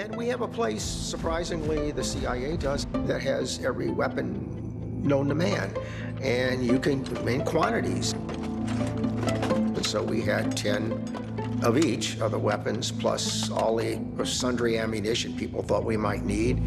And we have a place, surprisingly, the CIA does, that has every weapon known to man. And you can, in quantities. And so we had 10 of each of the weapons, plus all the sundry ammunition people thought we might need.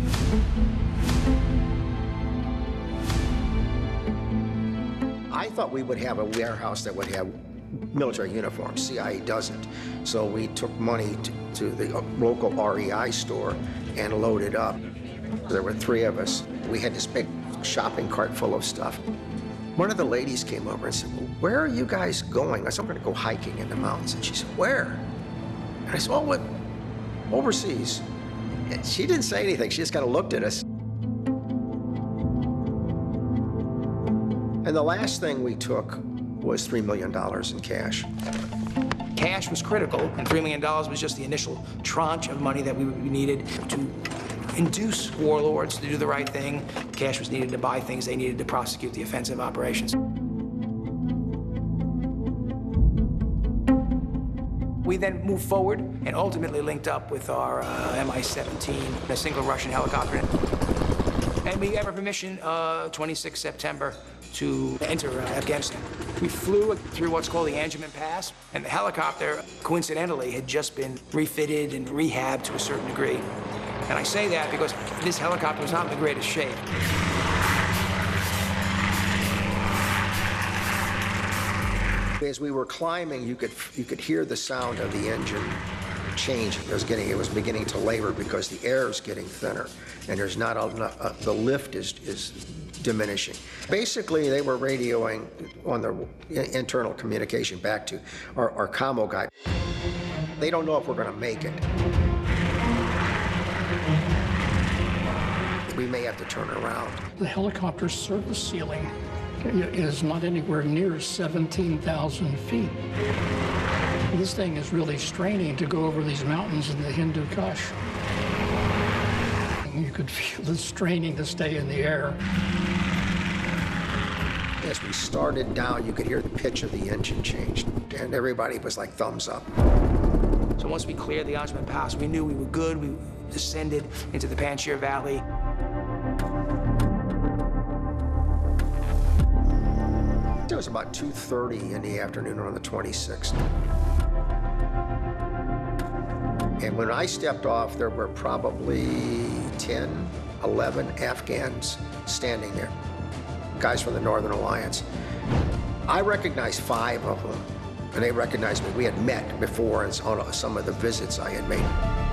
I thought we would have a warehouse that would have military uniforms. CIA doesn't. So we took money to the local REI store and loaded up. There were 3 of us. We had this big shopping cart full of stuff. One of the ladies came over and said, "Well, where are you guys going?" I said, "We're going to go hiking in the mountains." And she said, "Where?" And I said, "Oh, overseas." And she didn't say anything. She just kind of looked at us. And the last thing we took was $3 million in cash. Cash was critical, and $3 million was just the initial tranche of money that we needed to induce warlords to do the right thing. Cash was needed to buy things they needed to prosecute the offensive operations. We then moved forward and ultimately linked up with our Mi-17, a single Russian helicopter. And we got permission 26 September to enter Afghanistan. We flew through what's called the Anjuman Pass, and the helicopter, coincidentally, had just been refitted and rehabbed to a certain degree. And I say that because this helicopter was not in the greatest shape. As we were climbing, you could hear the sound of the engine changing. It was beginning to labor because the air is getting thinner, and there's not the lift is diminishing. Basically, they were radioing on the internal communication back to our commo guy. They don't know if we're going to make it. We may have to turn around. The helicopter's surface ceiling is not anywhere near 17,000 feet. This thing is really straining to go over these mountains in the Hindu Kush. You could feel the straining to stay in the air. As we started down, you could hear the pitch of the engine change, and everybody was like thumbs up. So once we cleared the Anjuman Pass, we knew we were good. We descended into the Panjshir Valley. It was about 2:30 in the afternoon on the 26th. And when I stepped off, there were probably 10, 11 Afghans standing there, guys from the Northern Alliance. I recognized 5 of them, and they recognized me. We had met before on some of the visits I had made.